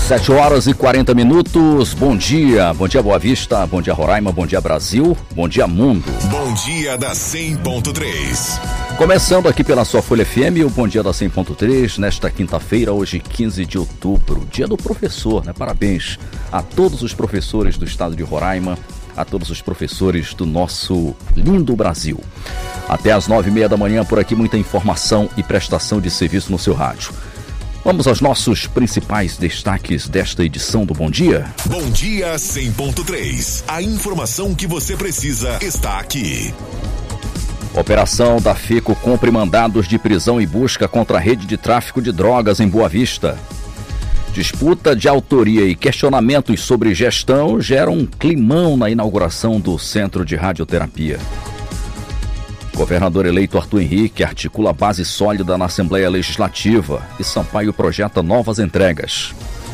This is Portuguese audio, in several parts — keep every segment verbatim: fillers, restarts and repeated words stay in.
sete horas e quarenta minutos, bom dia, bom dia Boa Vista, bom dia Roraima, bom dia Brasil, bom dia mundo. Bom dia da cem ponto três. Começando aqui pela sua Folha F M, o Bom Dia da cem ponto três, nesta quinta-feira, hoje quinze de outubro, dia do professor, né? Parabéns a todos os professores do estado de Roraima, a todos os professores do nosso lindo Brasil. Até às nove e meia da manhã, por aqui, muita informação e prestação de serviço no seu rádio. Vamos aos nossos principais destaques desta edição do Bom Dia. Bom Dia cem ponto três. A informação que você precisa está aqui. Operação da FECO cumpre mandados de prisão e busca contra a rede de tráfico de drogas em Boa Vista. Disputa de autoria e questionamentos sobre gestão geram um climão na inauguração do Centro de Radioterapia. Governador eleito Arthur Henrique articula base sólida na Assembleia Legislativa e Sampaio projeta novas entregas.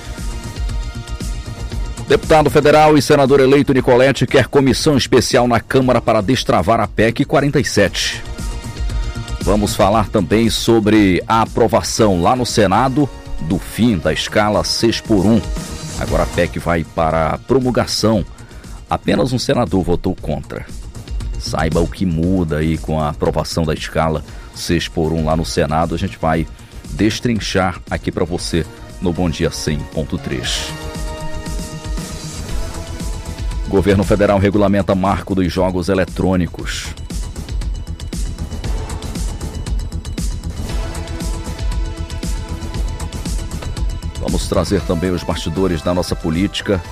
Deputado federal e senador eleito Nicolete quer comissão especial na Câmara para destravar a P E C quarenta e sete. Vamos falar também sobre a aprovação lá no Senado do fim da escala seis por um. Agora a P E C vai para a promulgação. Apenas um senador votou contra. Saiba o que muda aí com a aprovação da escala seis por um lá no Senado. A gente vai destrinchar aqui para você no Bom Dia cem ponto três. Governo federal regulamenta marco dos jogos eletrônicos. Vamos trazer também os bastidores da nossa política.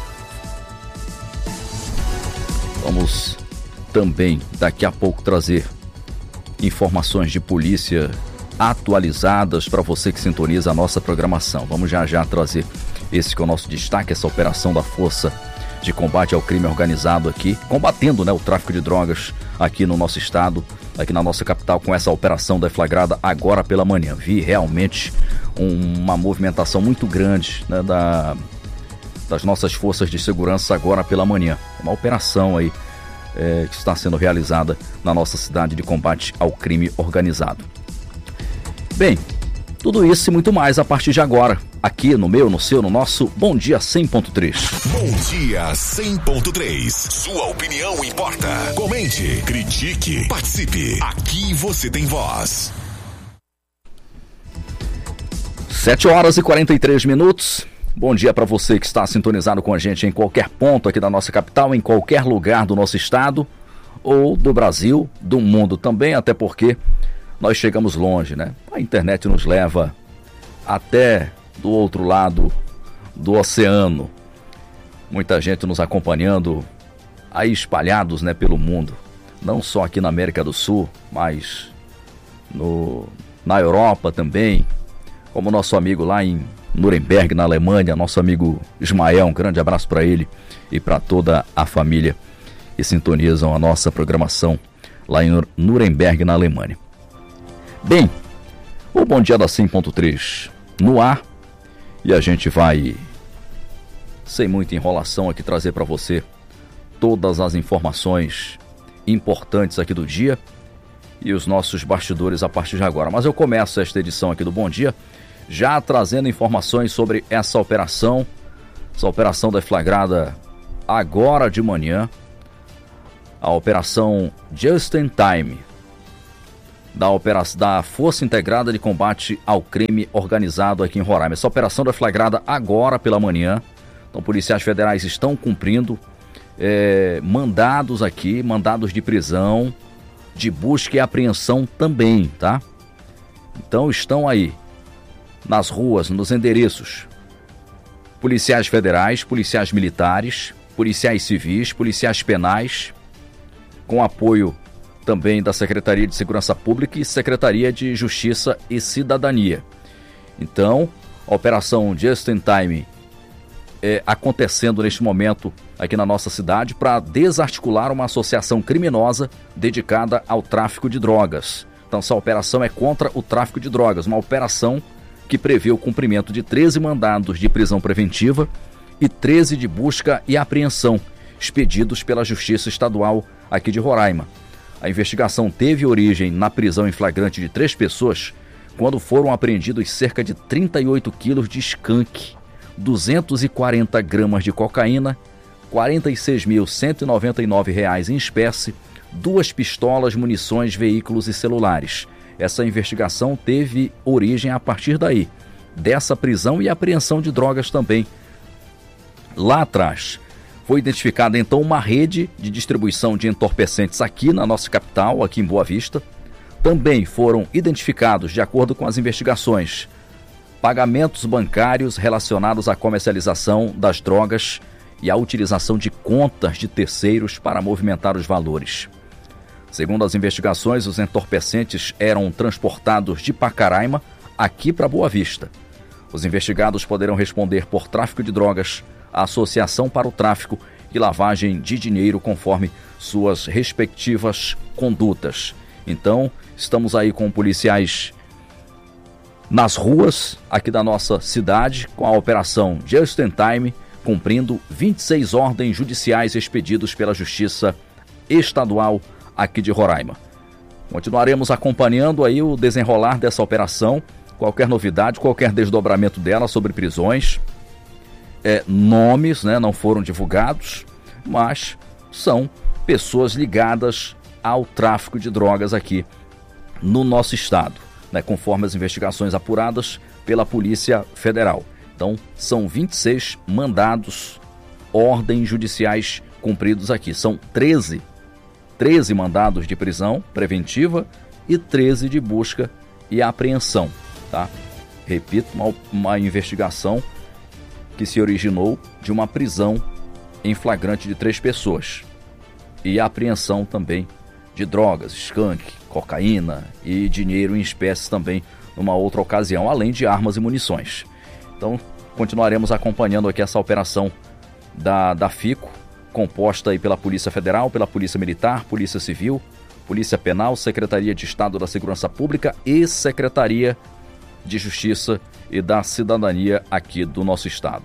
Vamos também, daqui a pouco, trazer informações de polícia atualizadas para você que sintoniza a nossa programação. Vamos já já trazer esse que é o nosso destaque, essa operação da Força de Combate ao Crime Organizado aqui, combatendo, né, o tráfico de drogas aqui no nosso estado, aqui na nossa capital, com essa operação deflagrada agora pela manhã. Vi realmente um, uma movimentação muito grande, né, da, das nossas forças de segurança agora pela manhã. Uma operação aí É, que está sendo realizada na nossa cidade de combate ao crime organizado. Bem, tudo isso e muito mais a partir de agora, aqui no meu, no seu, no nosso Bom Dia cem ponto três. Bom Dia cem ponto três. Sua opinião importa. Comente, critique, participe. Aqui você tem voz. sete horas e quarenta e três minutos. Bom dia para você que está sintonizado com a gente em qualquer ponto aqui da nossa capital, em qualquer lugar do nosso estado, ou do Brasil, do mundo também, até porque nós chegamos longe, né? A internet nos leva até do outro lado do oceano. Muita gente nos acompanhando aí espalhados, né, pelo mundo. Não só aqui na América do Sul, mas no, na Europa também, como nosso amigo lá em Nuremberg, na Alemanha, nosso amigo Ismael, um grande abraço para ele e para toda a família que sintonizam a nossa programação lá em Nuremberg, na Alemanha. Bem, o Bom Dia da cem ponto três no ar, e a gente vai, sem muita enrolação aqui, trazer para você todas as informações importantes aqui do dia e os nossos bastidores a partir de agora. Mas eu começo esta edição aqui do Bom Dia já trazendo informações sobre essa operação, essa operação deflagrada agora de manhã, a operação Just in Time, da, operação, da Força Integrada de Combate ao Crime Organizado aqui em Roraima. Essa operação deflagrada agora pela manhã, então policiais federais estão cumprindo é, mandados aqui, mandados de prisão, de busca e apreensão também, tá? Então estão aí nas ruas, nos endereços, policiais federais, policiais militares, policiais civis, policiais penais, com apoio também da Secretaria de Segurança Pública e Secretaria de Justiça e Cidadania. Então, a operação Just in Time é acontecendo neste momento aqui na nossa cidade para desarticular uma associação criminosa dedicada ao tráfico de drogas. Então, essa operação é contra o tráfico de drogas, uma operação que prevê o cumprimento de treze mandados de prisão preventiva e treze de busca e apreensão, expedidos pela Justiça Estadual aqui de Roraima. A investigação teve origem na prisão em flagrante de três pessoas, quando foram apreendidos cerca de trinta e oito quilos de skunk, duzentos e quarenta gramas de cocaína, quarenta e seis mil cento e noventa e nove reais em espécie, duas pistolas, munições, veículos e celulares. Essa investigação teve origem a partir daí, dessa prisão e apreensão de drogas também. Lá atrás, foi identificada então uma rede de distribuição de entorpecentes aqui na nossa capital, aqui em Boa Vista. Também foram identificados, de acordo com as investigações, pagamentos bancários relacionados à comercialização das drogas e à utilização de contas de terceiros para movimentar os valores. Segundo as investigações, os entorpecentes eram transportados de Pacaraima aqui para Boa Vista. Os investigados poderão responder por tráfico de drogas, associação para o tráfico e lavagem de dinheiro conforme suas respectivas condutas. Então, estamos aí com policiais nas ruas aqui da nossa cidade com a operação Just in Time, cumprindo vinte e seis ordens judiciais expedidos pela Justiça Estadual aqui de Roraima. Continuaremos acompanhando aí o desenrolar dessa operação, qualquer novidade, qualquer desdobramento dela sobre prisões. É, nomes, né, não foram divulgados, mas são pessoas ligadas ao tráfico de drogas aqui no nosso estado, né, conforme as investigações apuradas pela Polícia Federal. Então, são vinte e seis mandados, ordens judiciais cumpridos aqui. São treze, treze mandados de prisão preventiva e treze de busca e apreensão. Tá? Repito, uma, uma investigação que se originou de uma prisão em flagrante de três pessoas e a apreensão também de drogas, skunk, cocaína e dinheiro em espécie também numa outra ocasião, além de armas e munições. Então, continuaremos acompanhando aqui essa operação da, da FICO, composta aí pela Polícia Federal, pela Polícia Militar, Polícia Civil, Polícia Penal, Secretaria de Estado da Segurança Pública e Secretaria de Justiça e da Cidadania aqui do nosso estado.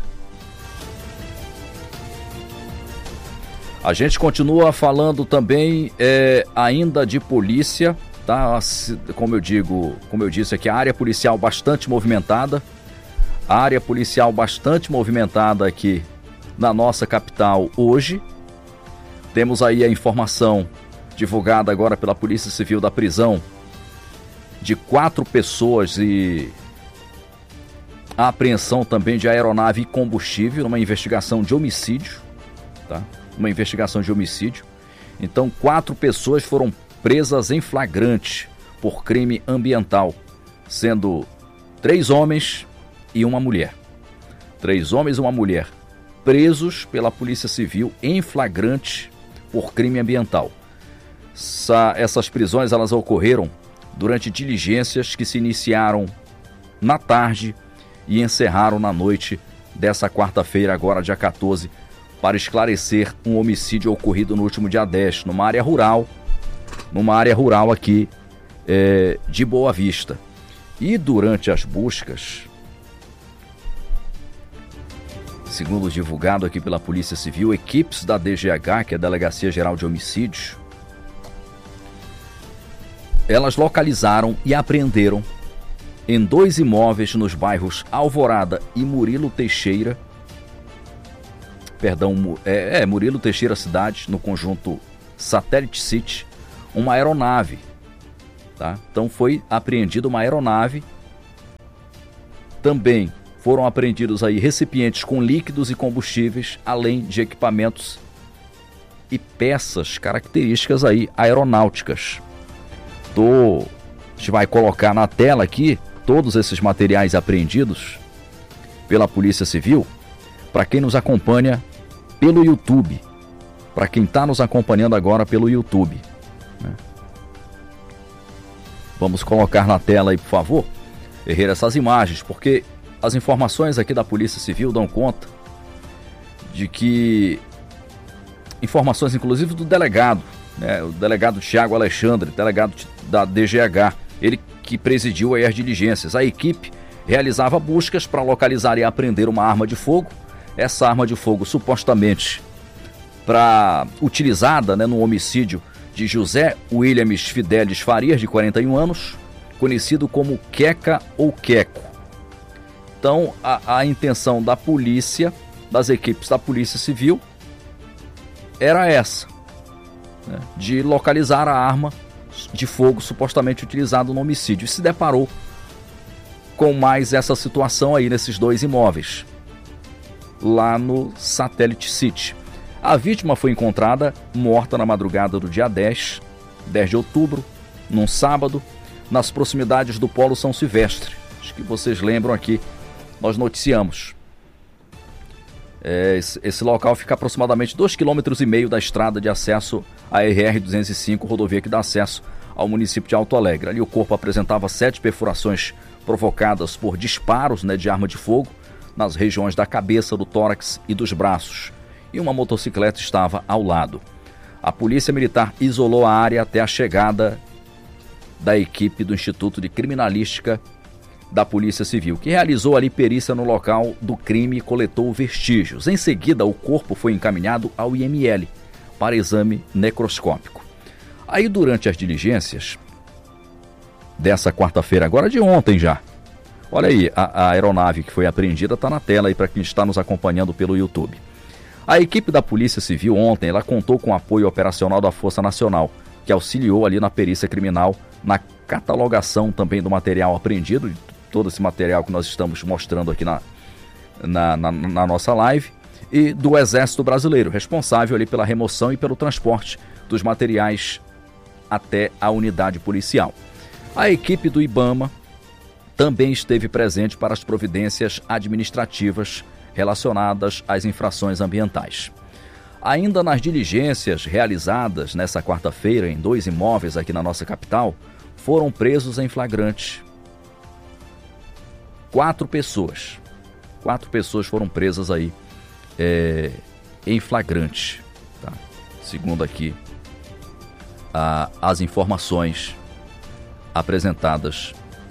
A gente continua falando também é, ainda de polícia, tá? Como eu digo, como eu disse aqui, a área policial bastante movimentada, a área policial bastante movimentada aqui na nossa capital hoje. Temos aí a informação divulgada agora pela Polícia Civil da prisão de quatro pessoas e a apreensão também de aeronave e combustível numa investigação de homicídio, tá? Uma investigação de homicídio. Então, quatro pessoas foram presas em flagrante por crime ambiental, sendo três homens e uma mulher. Três homens e uma mulher presos pela Polícia Civil em flagrante por crime ambiental. Essa, essas prisões elas ocorreram durante diligências que se iniciaram na tarde e encerraram na noite dessa quarta-feira, agora dia quatorze, para esclarecer um homicídio ocorrido no último dia dez, numa área rural, numa área rural aqui é, de Boa Vista. E durante as buscas, segundo divulgado aqui pela Polícia Civil, equipes da D G H, que é a Delegacia Geral de Homicídios, elas localizaram e apreenderam em dois imóveis nos bairros Alvorada e Murilo Teixeira, perdão, é, é Murilo Teixeira Cidade, no conjunto Satellite City, uma aeronave, tá? Então foi apreendida uma aeronave. Também foram apreendidos aí recipientes com líquidos e combustíveis, além de equipamentos e peças características aí aeronáuticas. Tô, a gente vai colocar na tela aqui todos esses materiais apreendidos pela Polícia Civil para quem nos acompanha pelo YouTube, para quem está nos acompanhando agora pelo YouTube, né? Vamos colocar na tela aí, por favor, Herrera, essas imagens, porque as informações aqui da Polícia Civil dão conta de que informações inclusive do delegado, né, o delegado Thiago Alexandre, delegado da D G H, ele que presidiu aí as diligências. A equipe realizava buscas para localizar e apreender uma arma de fogo. Essa arma de fogo supostamente para utilizada, né, no homicídio de José Williams Fidelis Farias, de quarenta e um anos, conhecido como Queca ou Queco. Então, a, a intenção da polícia, das equipes da Polícia Civil, era essa, né, de localizar a arma de fogo supostamente utilizada no homicídio. E se deparou com mais essa situação aí nesses dois imóveis, lá no Satellite City. A vítima foi encontrada morta na madrugada do dia dez, dez de outubro, num sábado, nas proximidades do Polo São Silvestre. Acho que vocês lembram aqui, nós noticiamos. É, esse, esse local fica aproximadamente dois vírgula cinco quilômetros da estrada de acesso à R R duzentos e cinco, rodovia que dá acesso ao município de Alto Alegre. Ali o corpo apresentava sete perfurações provocadas por disparos, né, de arma de fogo nas regiões da cabeça, do tórax e dos braços. E uma motocicleta estava ao lado. A polícia militar isolou a área até a chegada da equipe do Instituto de Criminalística da Polícia Civil, que realizou ali perícia no local do crime e coletou vestígios. Em seguida, o corpo foi encaminhado ao I M L para exame necroscópico. Aí, durante as diligências dessa quarta-feira, agora de ontem já, olha aí, a, a aeronave que foi apreendida está na tela aí para quem está nos acompanhando pelo YouTube. A equipe da Polícia Civil ontem, ela contou com o apoio operacional da Força Nacional, que auxiliou ali na perícia criminal, na catalogação também do material apreendido, todo esse material que nós estamos mostrando aqui na, na, na, na nossa live, e do Exército Brasileiro, responsável ali pela remoção e pelo transporte dos materiais até a unidade policial. A equipe do IBAMA também esteve presente para as providências administrativas relacionadas às infrações ambientais. Ainda nas diligências realizadas nessa quarta-feira em dois imóveis aqui na nossa capital, foram presos em flagrante quatro pessoas. Quatro pessoas foram presas aí é, em flagrante, tá? Segundo aqui a, as informações apresentadas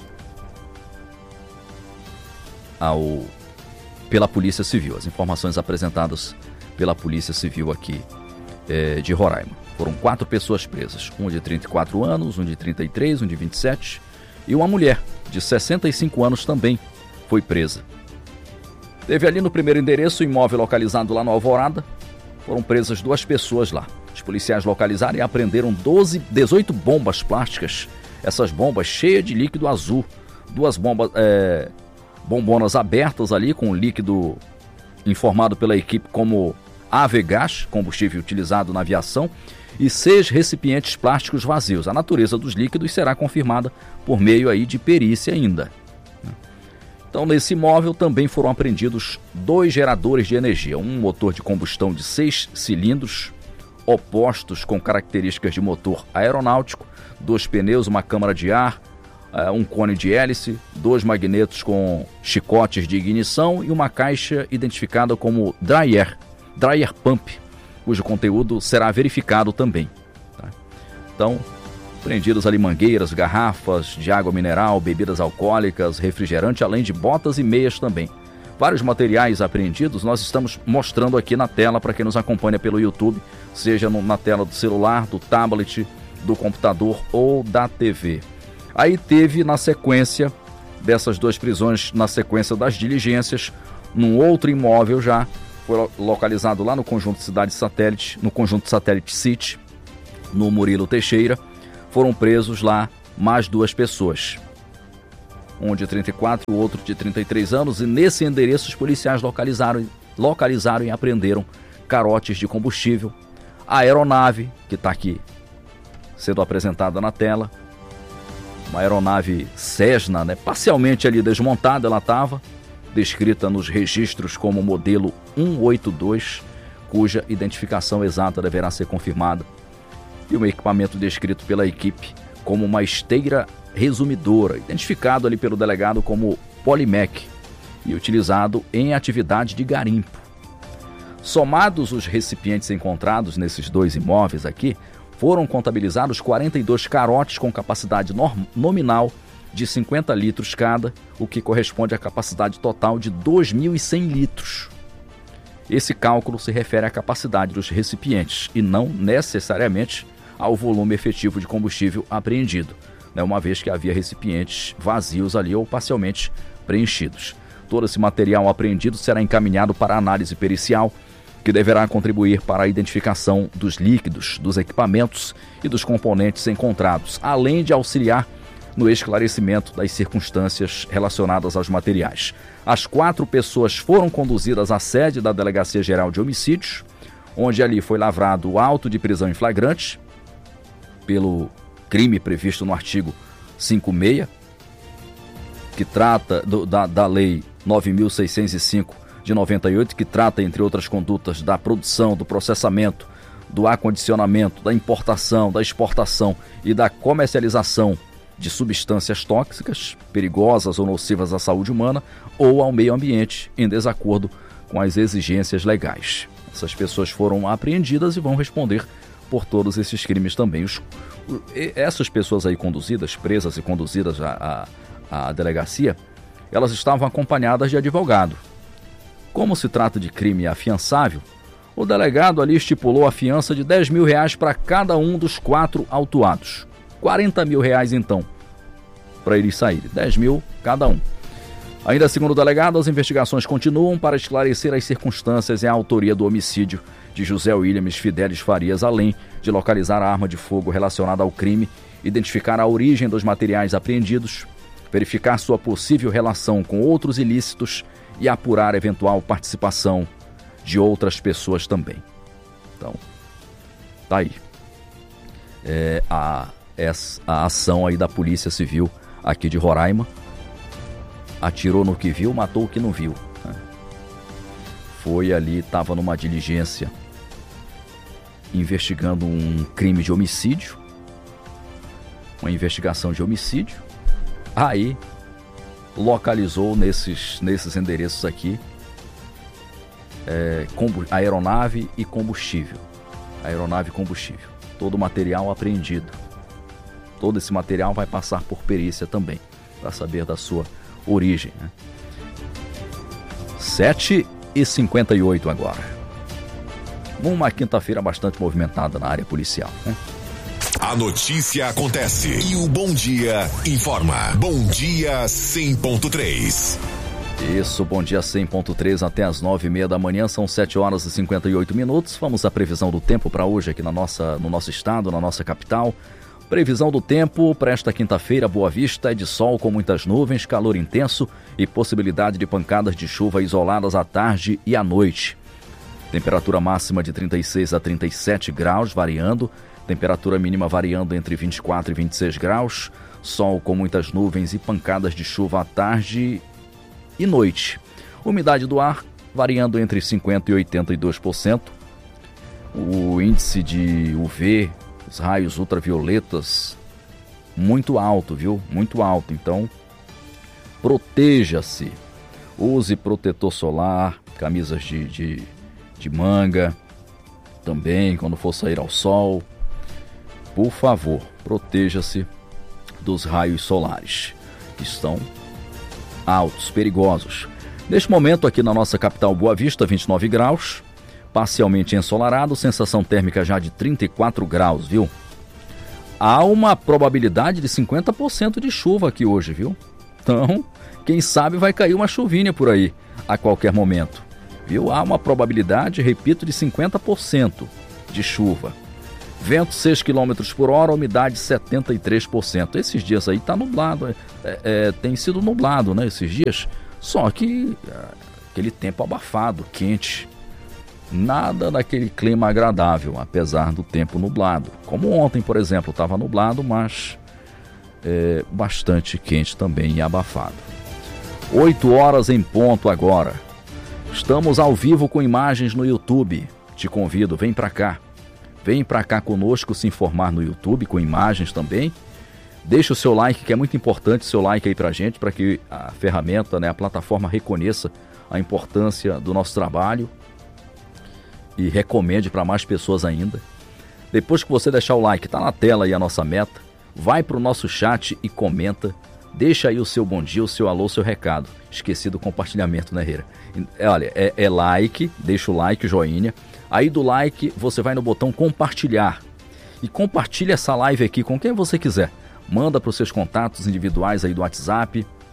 ao, pela Polícia Civil, as informações apresentadas pela Polícia Civil aqui é, de Roraima. Foram quatro pessoas presas, um de trinta e quatro anos, um de trinta e três, um de vinte e sete e uma mulher de sessenta e cinco anos também foi presa. Teve ali no primeiro endereço, imóvel localizado lá no Alvorada, foram presas duas pessoas lá. Os policiais localizaram e apreenderam doze, dezoito bombas plásticas, essas bombas cheias de líquido azul, duas bombas, é, bombonas abertas ali com líquido informado pela equipe como Avegás, combustível utilizado na aviação, e seis recipientes plásticos vazios. A natureza dos líquidos será confirmada por meio aí de perícia ainda. Então, nesse imóvel também foram apreendidos dois geradores de energia, um motor de combustão de seis cilindros, opostos com características de motor aeronáutico, dois pneus, uma câmara de ar, um cone de hélice, dois magnetos com chicotes de ignição e uma caixa identificada como dryer, dryer pump, cujo conteúdo será verificado também. Tá? Então, prendidos ali mangueiras, garrafas de água mineral, bebidas alcoólicas, refrigerante, além de botas e meias também. Vários materiais apreendidos nós estamos mostrando aqui na tela para quem nos acompanha pelo YouTube, seja no, na tela do celular, do tablet, do computador ou da T V. Aí teve, na sequência dessas duas prisões, na sequência das diligências, num outro imóvel já, foi localizado lá no conjunto Cidade Satélite, no conjunto Satélite City, no Murilo Teixeira, foram presos lá mais duas pessoas. Um de trinta e quatro e o outro de trinta e três anos, e nesse endereço os policiais localizaram, localizaram e apreenderam carotes de combustível, a aeronave, que está aqui sendo apresentada na tela, uma aeronave Cessna, né, parcialmente ali desmontada, ela estava descrita nos registros como modelo cento e oitenta e dois, cuja identificação exata deverá ser confirmada, e um equipamento descrito pela equipe como uma esteira resumidora, identificado ali pelo delegado como Polimec e utilizado em atividade de garimpo. Somados os recipientes encontrados nesses dois imóveis aqui, foram contabilizados quarenta e dois carotes com capacidade nominal de cinquenta litros cada, o que corresponde à capacidade total de dois mil e cem litros. Esse cálculo se refere à capacidade dos recipientes e não necessariamente ao volume efetivo de combustível apreendido, né, uma vez que havia recipientes vazios ali ou parcialmente preenchidos. Todo esse material apreendido será encaminhado para análise pericial, que deverá contribuir para a identificação dos líquidos, dos equipamentos e dos componentes encontrados, além de auxiliar no esclarecimento das circunstâncias relacionadas aos materiais. As quatro pessoas foram conduzidas à sede da Delegacia Geral de Homicídios, onde ali foi lavrado o auto de prisão em flagrante pelo crime previsto no artigo cinquenta e seis, que trata do, da, da Lei nove mil seiscentos e cinco de noventa e oito, que trata, entre outras condutas, da produção, do processamento, do acondicionamento, da importação, da exportação e da comercialização de substâncias tóxicas, perigosas ou nocivas à saúde humana ou ao meio ambiente, em desacordo com as exigências legais. Essas pessoas foram apreendidas e vão responder por todos esses crimes também. Os, essas pessoas aí conduzidas, presas e conduzidas à, à, à delegacia, elas estavam acompanhadas de advogado. Como se trata de crime afiançável, o delegado ali estipulou a fiança de dez mil reais para cada um dos quatro autuados. quarenta mil reais, então, para eles saírem. dez mil cada um. Ainda segundo o delegado, as investigações continuam para esclarecer as circunstâncias e a autoria do homicídio de José Williams Fidelis Farias, além de localizar a arma de fogo relacionada ao crime, identificar a origem dos materiais apreendidos, verificar sua possível relação com outros ilícitos e apurar eventual participação de outras pessoas também. Então, tá aí. É, a, essa, a ação aí da Polícia Civil aqui de Roraima. Atirou no que viu, matou o que não viu. Né? Foi ali, estava numa diligência investigando um crime de homicídio, uma investigação de homicídio. Aí localizou nesses, nesses endereços aqui é, aeronave e combustível. Aeronave e combustível. Todo o material apreendido. Todo esse material vai passar por perícia também, para saber da sua origem. Né? sete e cinquenta e oito agora. Uma quinta-feira bastante movimentada na área policial. Né? A notícia acontece e o Bom Dia informa. Bom Dia cem ponto três. Isso, Bom Dia cem ponto três até as nove e meia da manhã, são sete horas e cinquenta e oito minutos. Vamos à previsão do tempo para hoje aqui na nossa, no nosso estado, na nossa capital. Previsão do tempo para esta quinta-feira, Boa Vista, é de sol com muitas nuvens, calor intenso e possibilidade de pancadas de chuva isoladas à tarde e à noite. Temperatura máxima de trinta e seis a trinta e sete graus, variando. Temperatura mínima variando entre vinte e quatro e vinte e seis graus. Sol com muitas nuvens e pancadas de chuva à tarde e noite. Umidade do ar variando entre cinquenta por cento e oitenta e dois por cento. O índice de U V, os raios ultravioletas, muito alto, viu? Muito alto. Então, proteja-se. Use protetor solar, camisas de, de, de manga também, quando for sair ao sol. Por favor, proteja-se dos raios solares, que estão altos, perigosos. Neste momento, aqui na nossa capital Boa Vista, vinte e nove graus. Parcialmente ensolarado, sensação térmica já de trinta e quatro graus, viu? Há uma probabilidade de cinquenta por cento de chuva aqui hoje, viu? Então, quem sabe vai cair uma chuvinha por aí a qualquer momento, viu? Há uma probabilidade, repito, de cinquenta por cento de chuva. Vento seis quilômetros por hora, umidade setenta e três por cento. Esses dias aí tá nublado, é, é, tem sido nublado, né? Esses dias, só que é, aquele tempo abafado, quente. Nada daquele clima agradável, apesar do tempo nublado. Como ontem, por exemplo, estava nublado, mas é, bastante quente também e abafado. oito horas em ponto agora. Estamos ao vivo com imagens no YouTube. Te convido, vem para cá. Vem para cá conosco se informar no YouTube, com imagens também. Deixa o seu like, que é muito importante, o seu like aí pra gente, para que a ferramenta, né, a plataforma reconheça a importância do nosso trabalho e recomende para mais pessoas ainda. Depois que você deixar o like, tá na tela aí a nossa meta, vai para o nosso chat e comenta, deixa aí o seu bom dia, o seu alô, o seu recado. Esqueci do compartilhamento, né, Reira? É, olha, é, é like, deixa o like, joinha. Aí do like, você vai no botão compartilhar e compartilha essa live aqui com quem você quiser. Manda para os seus contatos individuais aí do WhatsApp,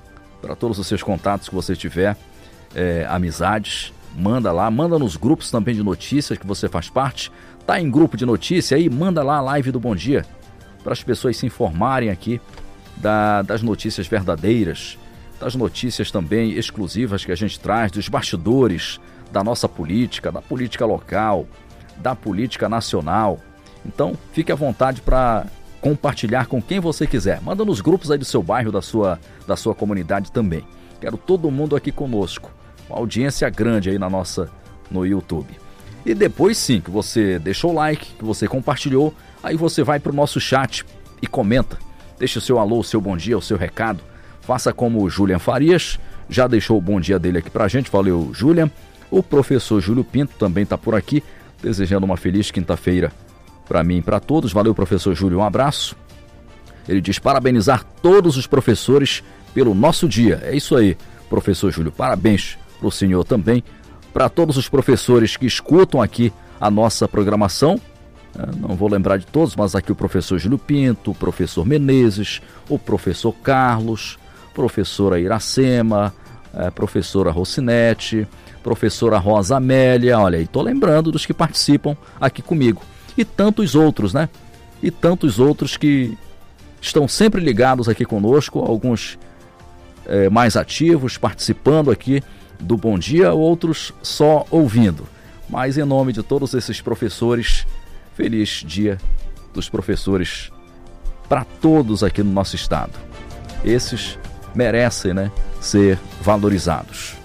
para todos os seus contatos que você tiver, é, amizades, manda lá, manda nos grupos também de notícias que você faz parte. Tá em grupo de notícia aí, manda lá a live do Bom Dia, para as pessoas se informarem aqui da, das notícias verdadeiras, das notícias também exclusivas que a gente traz, dos bastidores da nossa política, da política local, da política nacional. Então, fique à vontade para compartilhar com quem você quiser. Manda nos grupos aí do seu bairro, da sua, da sua comunidade também. Quero todo mundo aqui conosco. Uma audiência grande aí na nossa, no YouTube. E depois sim, que você deixou o like, que você compartilhou, aí você vai para o nosso chat e comenta. Deixa o seu alô, o seu bom dia, o seu recado. Faça como o Julian Farias, já deixou o bom dia dele aqui pra gente. Valeu, Julian. O professor Júlio Pinto também está por aqui, desejando uma feliz quinta-feira para mim e para todos. Valeu, professor Júlio, um abraço. Ele diz parabenizar todos os professores pelo nosso dia. É isso aí, professor Júlio, parabéns para o senhor também, para todos os professores que escutam aqui a nossa programação. Não vou lembrar de todos, mas aqui o professor Júlio Pinto, o professor Menezes, o professor Carlos, professora Iracema, a professora Rocinete, professora Rosa Amélia. Olha aí, tô lembrando dos que participam aqui comigo. E tantos outros, né? E tantos outros que estão sempre ligados aqui conosco, alguns é, mais ativos, participando aqui do Bom Dia, outros só ouvindo. Mas em nome de todos esses professores, feliz dia dos professores para todos aqui no nosso estado. Esses merecem, né, ser valorizados.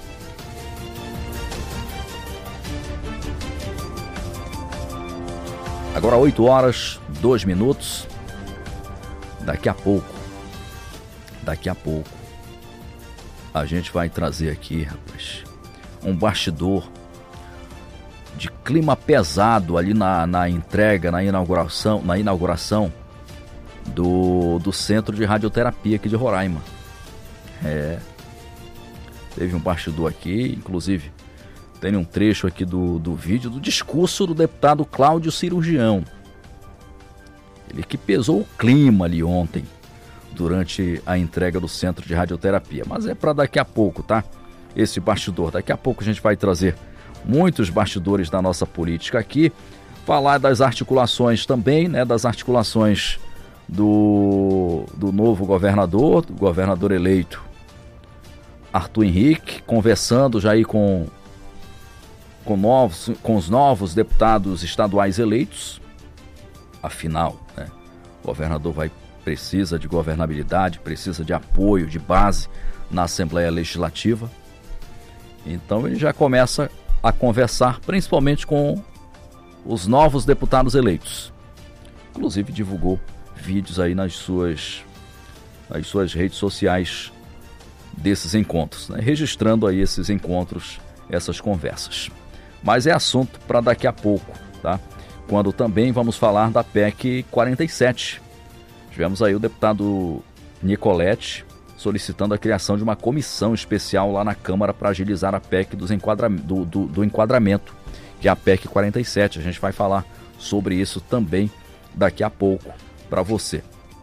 Agora oito horas, dois minutos. Daqui a pouco, daqui a pouco, a gente vai trazer aqui, rapaz, um bastidor de clima pesado ali na, na entrega, na inauguração, na inauguração do, do Centro de Radioterapia aqui de Roraima. É, teve um bastidor aqui, inclusive tem um trecho aqui do, do vídeo do discurso do deputado Cláudio Cirurgião. Ele que pesou o clima ali ontem, durante a entrega do Centro de Radioterapia. Mas é para daqui a pouco, tá? Esse bastidor. Daqui a pouco a gente vai trazer muitos bastidores da nossa política aqui. Falar das articulações também, né? Das articulações do, do novo governador, do governador eleito Arthur Henrique, conversando já aí com, com, novos, com os novos deputados estaduais eleitos. Afinal, né, o governador vai, precisa de governabilidade, precisa de apoio, de base na Assembleia Legislativa. Então ele já começa a conversar principalmente com os novos deputados eleitos. Inclusive divulgou vídeos aí nas suas, nas suas redes sociais desses encontros, né, registrando aí esses encontros, essas conversas. Mas é assunto para daqui a pouco, tá? Quando também vamos falar da P E C quarenta e sete. Tivemos aí o deputado Nicolete solicitando a criação de uma comissão especial lá na Câmara para agilizar a P E C dos enquadra... do, do, do enquadramento, que é a P E C quarenta e sete. A gente vai falar sobre isso também daqui a pouco para você.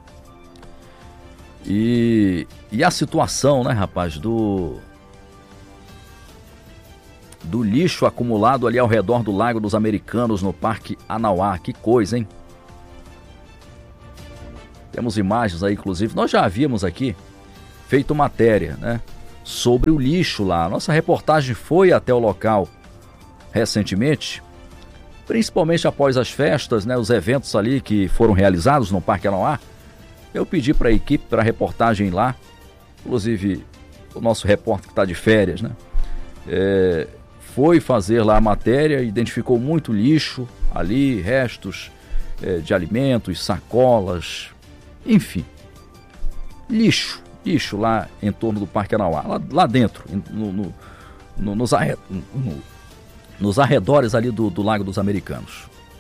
E, e a situação, né, rapaz, do... do lixo acumulado ali ao redor do Lago dos Americanos, no Parque Anauá. Que coisa, hein? Temos imagens aí, inclusive. Nós já havíamos aqui feito matéria, né, sobre o lixo lá. Nossa reportagem foi até o local recentemente, principalmente após as festas, né, os eventos ali que foram realizados no Parque Anauá. Eu pedi para a equipe, para a reportagem lá, inclusive o nosso repórter que está de férias, né, é... foi fazer lá a matéria, identificou muito lixo ali, restos é, de alimentos, sacolas, enfim, lixo, lixo lá em torno do Parque Anauá, lá, lá dentro, no, no, no, nos, arred, no, nos arredores ali do, do Lago dos Americanos.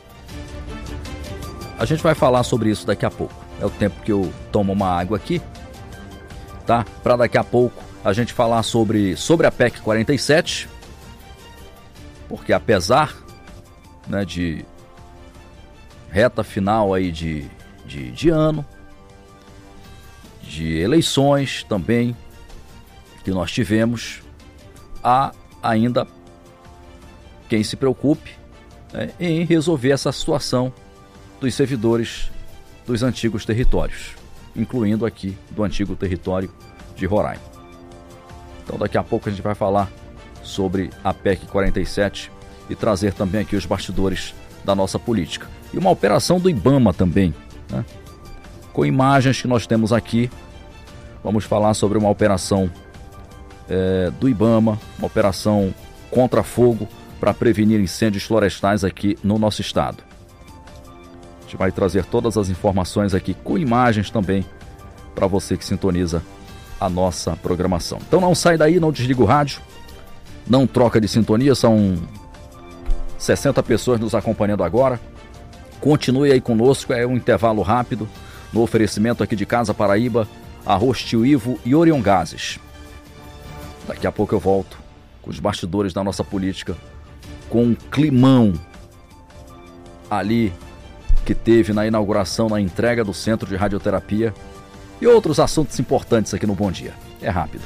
A gente vai falar sobre isso daqui a pouco. É o tempo que eu tomo uma água aqui, tá? Para daqui a pouco a gente falar sobre, sobre a P E C quarenta e sete. Porque apesar, né, de reta final aí de, de, de ano, de eleições também, que nós tivemos, há ainda quem se preocupe, né, em resolver essa situação dos servidores dos antigos territórios, incluindo aqui do antigo território de Roraima. Então daqui a pouco a gente vai falar sobre a P E C quarenta e sete e trazer também aqui os bastidores da nossa política. E uma operação do IBAMA também, né? Com imagens que nós temos aqui, vamos falar sobre uma operação é, do IBAMA, uma operação contra fogo para prevenir incêndios florestais aqui no nosso estado. A gente vai trazer todas as informações aqui com imagens também para você que sintoniza a nossa programação. Então não sai daí, não desliga o rádio, não troca de sintonia, são sessenta pessoas nos acompanhando agora. Continue aí conosco, é um intervalo rápido no oferecimento aqui de Casa Paraíba, Arroz Tio Ivo e Orion Gases. Daqui a pouco eu volto com os bastidores da nossa política, com um climão ali que teve na inauguração, na entrega do Centro de Radioterapia e outros assuntos importantes aqui no Bom Dia. É rápido.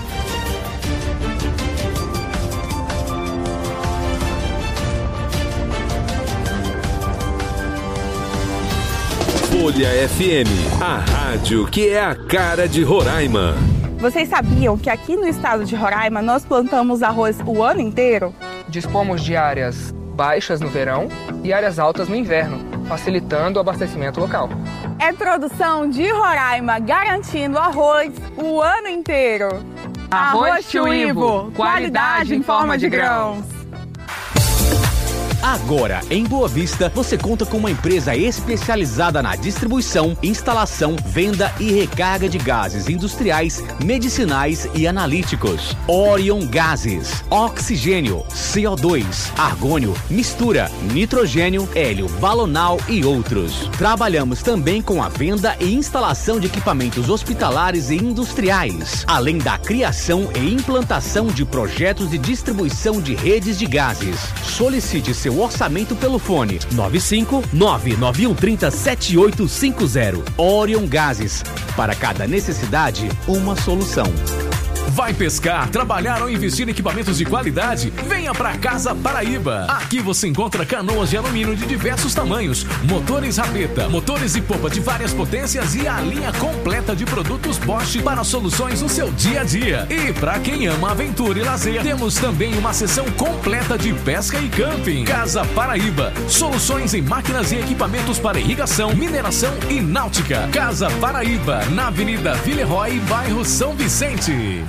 Folha F M, a rádio que é a cara de Roraima. Vocês sabiam que aqui no estado de Roraima nós plantamos arroz o ano inteiro? Dispomos de áreas baixas no verão e áreas altas no inverno, facilitando o abastecimento local. É produção de Roraima, garantindo arroz o ano inteiro. Arroz Tio Ivo, qualidade em forma de grãos. Agora, em Boa Vista, você conta com uma empresa especializada na distribuição, instalação, venda e recarga de gases industriais, medicinais e analíticos. Orion Gases, oxigênio, C O dois, argônio, mistura, nitrogênio, hélio, balonal e outros. Trabalhamos também com a venda e instalação de equipamentos hospitalares e industriais, além da criação e implantação de projetos de distribuição de redes de gases. Solicite seu orçamento pelo fone nove cinco nove nove um três zero sete oito cinco zero. Orion Gases. Para cada necessidade, uma solução. Vai pescar, trabalhar ou investir em equipamentos de qualidade? Venha para Casa Paraíba. Aqui você encontra canoas de alumínio de diversos tamanhos, motores rabeta, motores e popa de várias potências e a linha completa de produtos Bosch para soluções no seu dia a dia. E para quem ama aventura e lazer, temos também uma seção completa de pesca e camping. Casa Paraíba. Soluções em máquinas e equipamentos para irrigação, mineração e náutica. Casa Paraíba, na Avenida Villeroy, bairro São Vicente.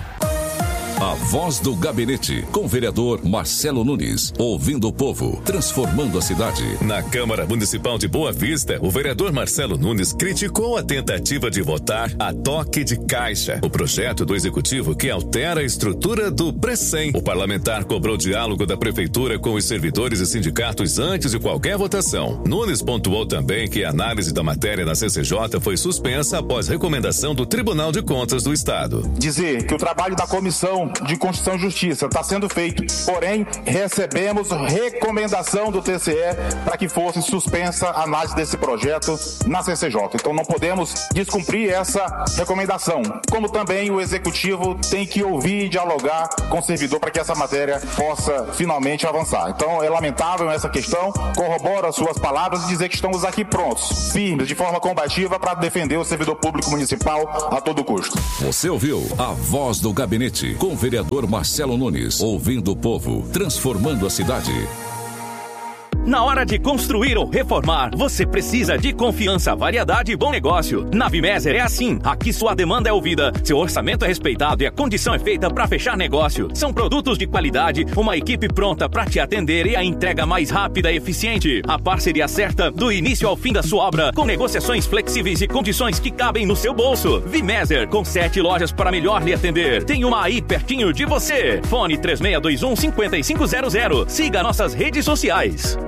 A Voz do Gabinete, com o vereador Marcelo Nunes, ouvindo o povo, transformando a cidade. Na Câmara Municipal de Boa Vista, o vereador Marcelo Nunes criticou a tentativa de votar a toque de caixa, o projeto do Executivo que altera a estrutura do Precem. O parlamentar cobrou diálogo da Prefeitura com os servidores e sindicatos antes de qualquer votação. Nunes pontuou também que a análise da matéria na C C J foi suspensa após recomendação do Tribunal de Contas do Estado. Dizer que o trabalho da Comissão de Constituição e Justiça está sendo feito, porém recebemos recomendação do T C E para que fosse suspensa a análise desse projeto na C C J. Então não podemos descumprir essa recomendação, como também o Executivo tem que ouvir e dialogar com o servidor para que essa matéria possa finalmente avançar. Então é lamentável essa questão, corroboro as suas palavras e dizer que estamos aqui prontos, firmes, de forma combativa para defender o servidor público municipal a todo custo. Você ouviu a Voz do Gabinete, com o vereador Marcelo Nunes, ouvindo o povo, transformando a cidade. Na hora de construir ou reformar, você precisa de confiança, variedade e bom negócio. Na Vimeser é assim. Aqui sua demanda é ouvida, seu orçamento é respeitado e a condição é feita para fechar negócio. São produtos de qualidade, uma equipe pronta para te atender e a entrega mais rápida e eficiente. A parceria certa do início ao fim da sua obra, com negociações flexíveis e condições que cabem no seu bolso. Vimeser, com sete lojas para melhor lhe atender. Tem uma aí pertinho de você. Fone três seis dois um, cinco cinco zero zero. Siga nossas redes sociais.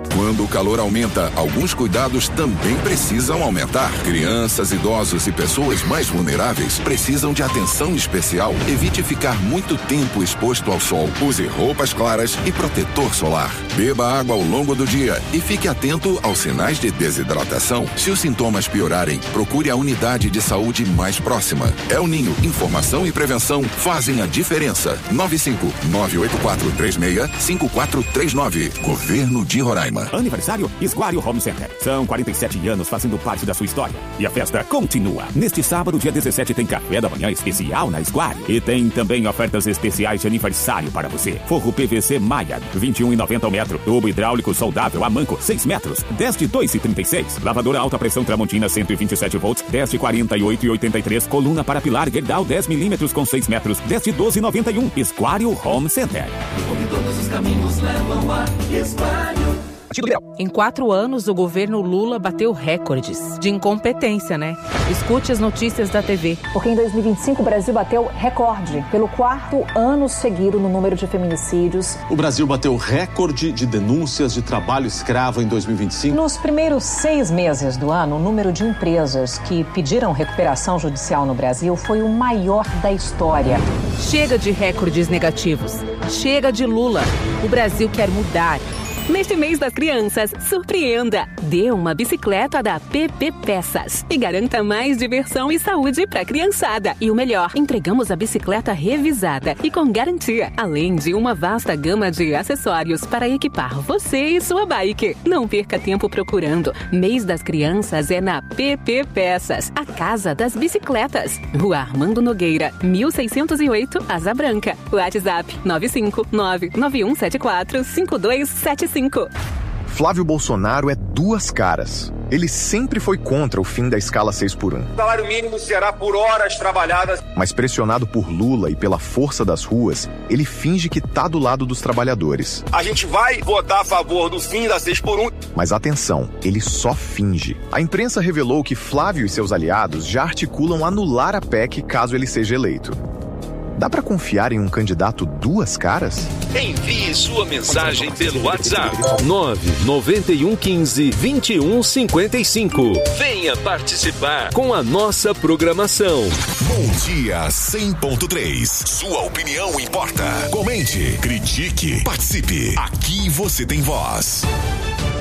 Quando o calor aumenta, alguns cuidados também precisam aumentar. Crianças, idosos e pessoas mais vulneráveis precisam de atenção especial. Evite ficar muito tempo exposto ao sol. Use roupas claras e protetor solar. Beba água ao longo do dia e fique atento aos sinais de desidratação. Se os sintomas piorarem, procure a unidade de saúde mais próxima. El Ninho, informação e prevenção fazem a diferença. nove cinco nove oito quatro três seis cinco quatro três nove. Governo de Roraima. Aniversário Esquário Home Center. São quarenta e sete anos fazendo parte da sua história. E a festa continua. Neste sábado, dia dezessete, tem café da manhã especial na Esquário. E tem também ofertas especiais de aniversário para você. Forro P V C Maia, vinte e um reais e noventa centavos o metro. Tubo hidráulico soldável a manco, seis metros, dez de dois reais e trinta e seis. Lavadora alta pressão Tramontina, cento e vinte e sete volts, dez de quarenta e oito reais e oitenta e três. Coluna para pilar Gerdau, dez milímetros com seis metros, dez de doze reais e noventa e um. Esquário Home Center. Todos os caminhos levam a Esquário. Em quatro anos, o governo Lula bateu recordes de incompetência, né? Escute as notícias da T V. Porque em dois mil e vinte e cinco o Brasil bateu recorde pelo quarto ano seguido no número de feminicídios. O Brasil bateu recorde de denúncias de trabalho escravo em dois mil e vinte e cinco. Nos primeiros seis meses do ano, o número de empresas que pediram recuperação judicial no Brasil foi o maior da história. Chega de recordes negativos. Chega de Lula. O Brasil quer mudar. Neste mês das crianças, surpreenda! Dê uma bicicleta da P P Peças e garanta mais diversão e saúde para a criançada. E o melhor, entregamos a bicicleta revisada e com garantia, além de uma vasta gama de acessórios para equipar você e sua bike. Não perca tempo procurando. Mês das crianças é na P P Peças, a casa das bicicletas. Rua Armando Nogueira, mil seiscentos e oito, Asa Branca. WhatsApp nove cinco nove nove um sete quatro cinco dois sete cinco. Flávio Bolsonaro é duas caras. Ele sempre foi contra o fim da escala seis por um. O salário mínimo será por horas trabalhadas. Mas pressionado por Lula e pela força das ruas, ele finge que tá do lado dos trabalhadores. A gente vai votar a favor do fim da seis por um. Mas atenção, ele só finge. A imprensa revelou que Flávio e seus aliados já articulam anular a P E C caso ele seja eleito. Dá pra confiar em um candidato duas caras? Envie sua mensagem pelo WhatsApp nove nove um um cinco, dois um cinco cinco. Venha participar com a nossa programação. Bom dia cem ponto três. Sua opinião importa. Comente, critique, participe. Aqui você tem voz.